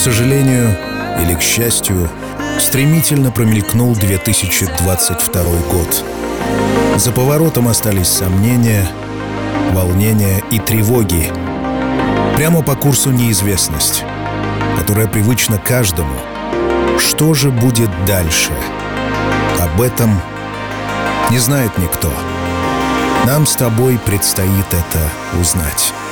сожалению или к счастью, стремительно промелькнул 2022 год. За поворотом остались сомнения, волнения и тревоги. Прямо по курсу неизвестность, которая привычна каждому. Что же будет дальше? Об этом не знает никто. Нам с тобой предстоит это узнать.